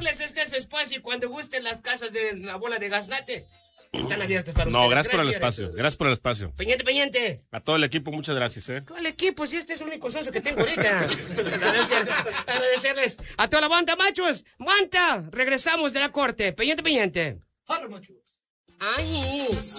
agradecerles, este es su espacio y cuando gusten las casas de la bola de gaznate están abiertas para ustedes. No, gracias por el espacio. Gracias por el espacio. Pendiente. A todo el equipo, muchas gracias, ¿Cuál equipo? Si este es el único socio que tengo ahorita. Agradecerles a toda la banda, machos. Manta, regresamos de la corte. Pendiente. Jala, machos. Ay.